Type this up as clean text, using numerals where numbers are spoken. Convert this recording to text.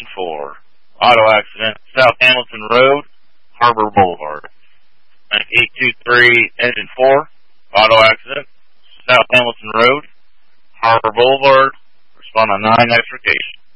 4. Auto accident, South Hamilton Road, Harbor Boulevard. 823 Engine 4. Auto accident, South Hamilton Road, Harbor Boulevard. Respond on 9 extrication.